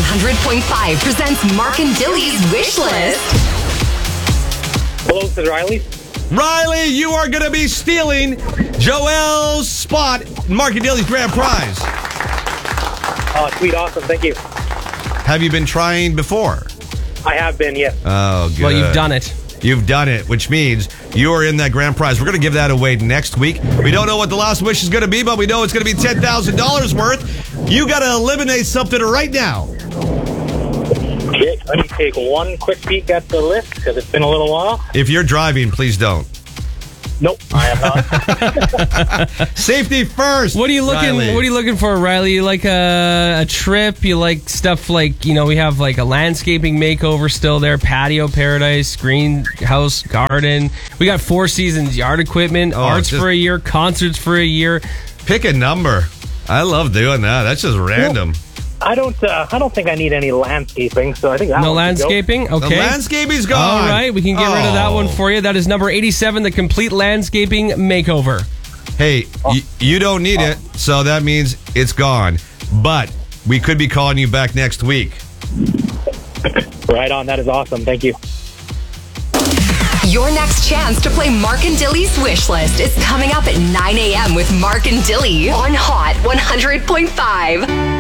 100.5 presents Mark and Dilly's Wish List. Hello, this is Riley. Riley, you are going to be stealing Joel's spot in Mark and Dilly's grand prize. Oh, sweet, awesome, thank you. Have you been trying before? I have been, yes. Oh, good. Well, you've done it. You've done it, which means you are in that grand prize. We're going to give that away next week. We don't know what the last wish is going to be, but we know it's going to be $10,000 worth. You got to eliminate something right now. Okay, let me take one quick peek at the list because it's been a little while. If you're driving, please don't. Nope, I am not. Safety first. What are you looking? Riley. What are you looking for, Riley? You like a trip? You like stuff like we have like a landscaping makeover still there, patio paradise, greenhouse garden. We got 4 Seasons yard equipment, arts for a year, concerts for a year. Pick a number. I love doing that. That's just random. I don't think I need any landscaping, so I think that No one should go. landscaping? Okay. The landscaping's gone. All right, we can get rid of that one for you. That is number 87, the complete landscaping makeover. Hey, you don't need it, so that means it's gone. But we could be calling you back next week. Right on, that is awesome, thank you. Your next chance to play Mark and Dilly's Wish List is coming up at 9 a.m. with Mark and Dilly on Hot 100.5.